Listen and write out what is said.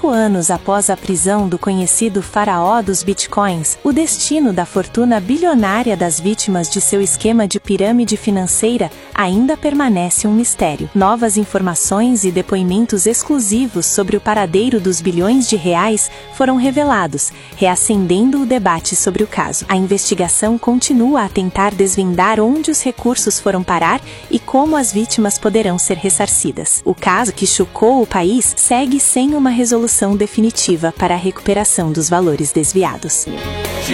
5 anos após a prisão do conhecido faraó dos bitcoins, o destino da fortuna bilionária das vítimas de seu esquema de pirâmide financeira ainda permanece um mistério. Novas informações e depoimentos exclusivos sobre o paradeiro dos bilhões de reais foram revelados, reacendendo o debate sobre o caso. A investigação continua a tentar desvendar onde os recursos foram parar e como as vítimas poderão ser ressarcidas. O caso, que chocou o país, segue sem uma resolução definitiva para a recuperação dos valores desviados.